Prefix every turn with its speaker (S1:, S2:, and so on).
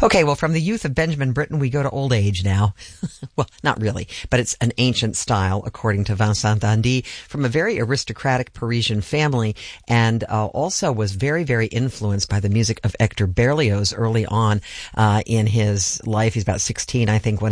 S1: Okay, well, from the youth of Benjamin Britten, we go to old age now. Well, not really, but it's an ancient style, according to Vincent d'Indy, from a very aristocratic Parisian family, and also was very, very influenced by the music of Hector Berlioz early on in his life. He's about 16, I think, when